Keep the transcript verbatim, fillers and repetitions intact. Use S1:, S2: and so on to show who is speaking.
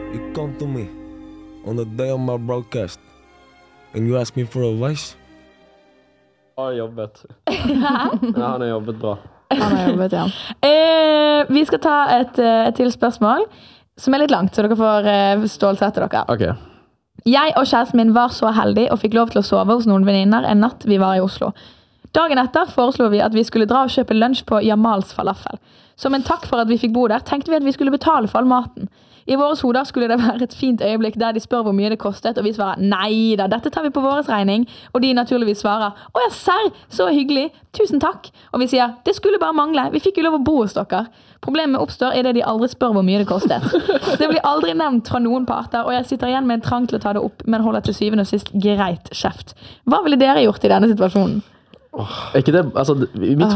S1: you come to me on the day of my broadcast and you ask me for advice?
S2: Han har jobbet. Ja, han har jobbet bra.
S3: Han har jobbet, ja. Eh, vi skal ta et, et til spørsmål, som er litt langt, så dere får eh, stålsette dere.
S2: Ok.
S3: Jeg og kjæresten min var så heldig og fikk lov til å sove hos noen venninner en natt vi var i Oslo. Dagen etter foreslo vi at vi skulle dra og kjøpe lunsj på Jamals falafel. Som en takk for at vi fikk bo der, tenkte vi at vi skulle betale for all maten. I våre hoder skulle det være et fint øyeblikk der de spør hvor mye det kostet, og vi svarer nei da, dette tar vi på våres regning, og de naturligvis svarer å ja, serr, så hyggelig, tusen takk. Og vi sier, det skulle bare mangle, vi fikk jo lov å bo hos dere. Problemet oppstår i det de aldri spør hvor mye det kostet. Det blir aldri nevnt fra noen parter, og jeg sitter igjen med en trang til å ta det opp, men holder til syvende og sist greit kjeft. Hva ville dere gjort i denne situasjonen?
S2: Oh, er ikke det, altså, i mitt